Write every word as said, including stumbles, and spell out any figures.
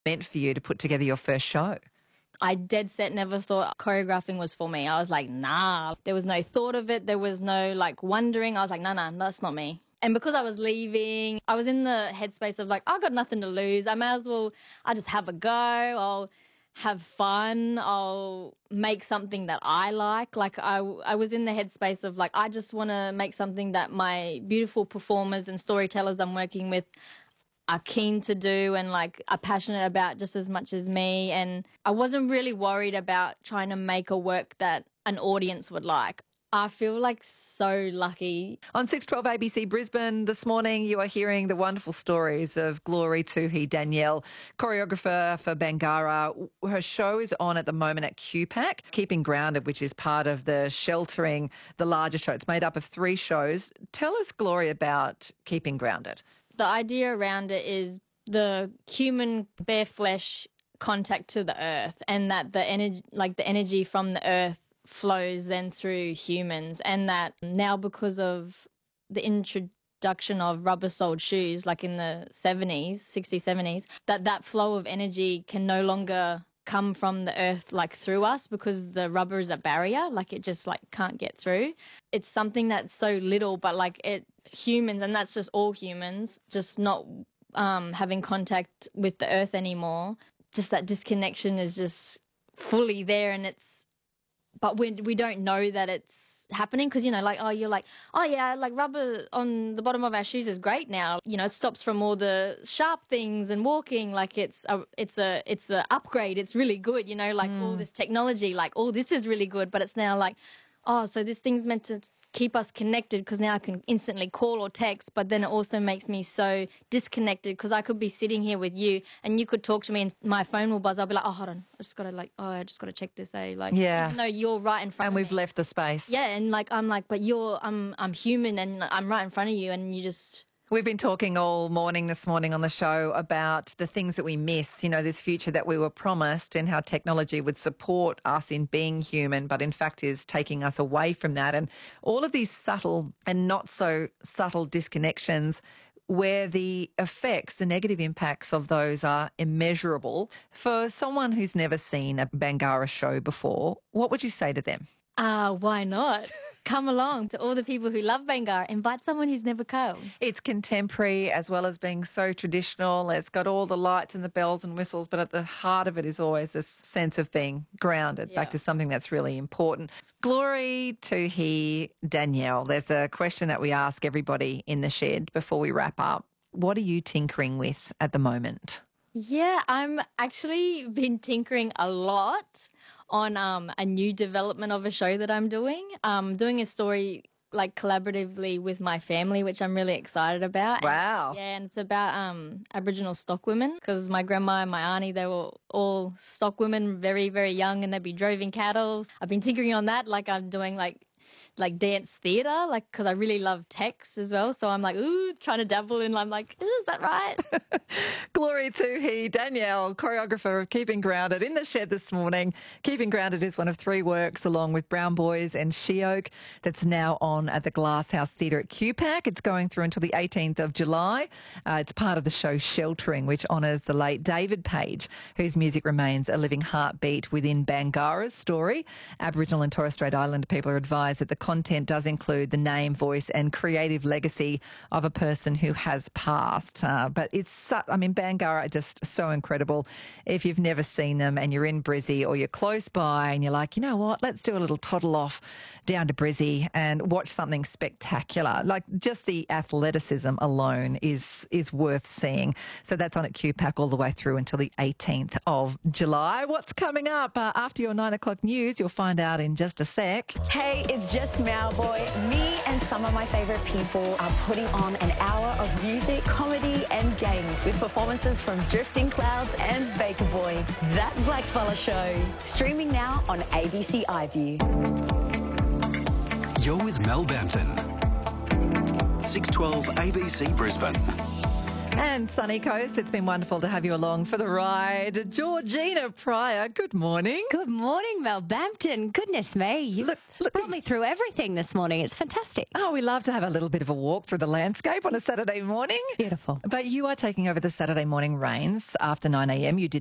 meant for you to put together your first show? I dead set never thought choreographing was for me. I was like, nah. There was no thought of it. There was no, like, wondering. I was like, nah, nah, that's not me. And because I was leaving, I was in the headspace of, like, I got nothing to lose. I may as well, I'll just have a go. I'll have fun. I'll make something that I like. Like, I, I was in the headspace of, like, I just want to make something that my beautiful performers and storytellers I'm working with are keen to do and, like, are passionate about just as much as me. And I wasn't really worried about trying to make a work that an audience would like. I feel like so lucky. On six twelve A B C Brisbane this morning, you are hearing the wonderful stories of Glory Tuhi Danielle, choreographer for Bangarra. Her show is on at the moment at Q PAC, Keeping Grounded, which is part of the Sheltering, the larger show. It's made up of three shows. Tell us, Glory, about Keeping Grounded. The idea around it is the human bare flesh contact to the earth, and that the energy, like the energy from the earth, flows then through humans, and that now because of the introduction of rubber-soled shoes, like in the seventies, sixties, seventies, that that flow of energy can no longer come from the earth, like, through us, because the rubber is a barrier, like it just, like, can't get through. It's something that's so little, but, like, it humans, and that's just all humans, just not um, having contact with the earth anymore, just that disconnection is just fully there, and it's but we we don't know that it's happening because, you know, like, oh, you're like, oh, yeah, like rubber on the bottom of our shoes is great now. You know, it stops from all the sharp things and walking. Like, it's a, it's a, it's a upgrade. It's really good, you know, like mm. all this technology, like, oh, this is really good. But it's now like, oh, so this thing's meant to keep us connected because now I can instantly call or text, but then it also makes me so disconnected because I could be sitting here with you and you could talk to me and my phone will buzz. I'll be like, oh, hold on, I just got to like, oh, I just got to check this, eh? Like, yeah. Even though you're right in front and of me. And we've left the space. Yeah, and like, I'm like, but you're, I'm, I'm human and I'm right in front of you and you just... We've been talking all morning this morning on the show about the things that we miss, you know, this future that we were promised and how technology would support us in being human, but in fact is taking us away from that. And all of these subtle and not so subtle disconnections where the effects, the negative impacts of those are immeasurable. For someone who's never seen a Bangarra show before, what would you say to them? Ah, uh, why not? Come along to all the people who love Bangarra. Invite someone who's never come. It's contemporary as well as being so traditional. It's got all the lights and the bells and whistles, but at the heart of it is always this sense of being grounded, yeah. back to something that's really important. Glory Tuhi Danielle, there's a question that we ask everybody in the shed before we wrap up. What are you tinkering with at the moment? Yeah, I'm actually been tinkering a lot on um, a new development of a show that I'm doing. Um, doing a story like collaboratively with my family, which I'm really excited about. Wow. And, yeah, and it's about um, Aboriginal stock women because my grandma and my auntie, they were all stock women, very, very young, and they'd be droving cattle. I've been tinkering on that, like I'm doing like like dance theatre, like because I really love text as well. So I'm like, ooh, trying to dabble in. I'm like, is that right? Glory Tuhi Danielle, choreographer of Keeping Grounded, in the shed this morning. Keeping Grounded is one of three works along with Brown Boys and She Oak that's now on at the Glasshouse Theatre at Q PAC. It's going through until the eighteenth of July. Uh, it's part of the show Sheltering, which honours the late David Page, whose music remains a living heartbeat within Bangarra's story. Aboriginal and Torres Strait Islander people are advised that the content does include the name, voice and creative legacy of a person who has passed. Uh, but it's, su- I mean, Bangarra are just so incredible. If you've never seen them and you're in Brizzy or you're close by and you're like, you know what, let's do a little toddle off down to Brizzy and watch something spectacular. Like just the athleticism alone is is worth seeing. So that's on at Q PAC all the way through until the eighteenth of July. What's coming up uh, after your nine o'clock news? You'll find out in just a sec. Hey, it's just Mauboy. Me and some of my favourite people are putting on an hour of music, comedy and games with performances from Drifting Clouds and Baker Boy. That Blackfella Show. Streaming now on A B C iView. You're with Mel Bampton. six twelve A B C Brisbane. And Sunny Coast, it's been wonderful to have you along for the ride. Georgina Pryor, good morning. Good morning, Mel Bampton. Goodness me, you Look- look- brought me through everything this morning. It's fantastic. Oh, we love to have a little bit of a walk through the landscape on a Saturday morning. Beautiful. But you are taking over the Saturday morning rains after nine a.m. You did